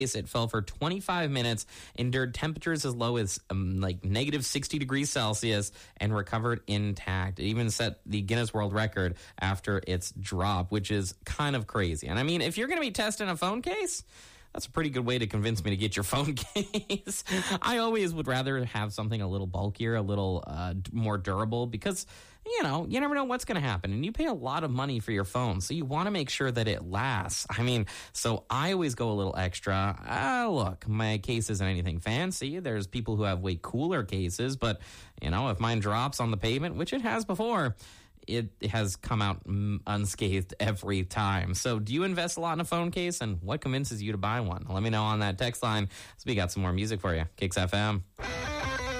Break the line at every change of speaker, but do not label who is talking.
It fell for 25 minutes, endured temperatures as low as like negative 60 degrees Celsius, and recovered intact. It even set the Guinness World Record after its drop, which is kind of crazy. And I mean, if you're going to be testing a phone case, that's a pretty good way to convince me to get your phone case. I always would rather have something a little bulkier, a little more durable, because, you know, you never know what's going to happen. And you pay a lot of money for your phone, so you want to make sure that it lasts. I mean, so I always go a little extra. Look, my case isn't anything fancy. There's people who have way cooler cases, but, you know, if mine drops on the pavement, which it has before, it has come out unscathed every time. So do you invest a lot in a phone case, and what convinces you to buy one? Let me know on that text line. So we got some more music for you. Kicks FM.